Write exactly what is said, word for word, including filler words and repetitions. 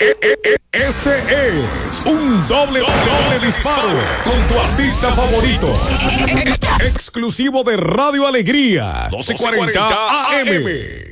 Este es un doble, doble disparo con tu artista favorito. Exclusivo de Radio Alegría, doce cuarenta A M.